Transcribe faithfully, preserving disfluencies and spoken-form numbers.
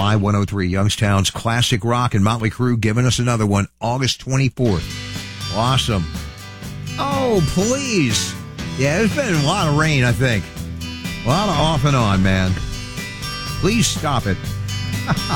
Y one oh three, Youngstown's classic rock, and Motley Crue giving us another one, August twenty-fourth. Awesome. Oh, please. Yeah, there's been a lot of rain, I think. A lot of off and on, man. Please stop it.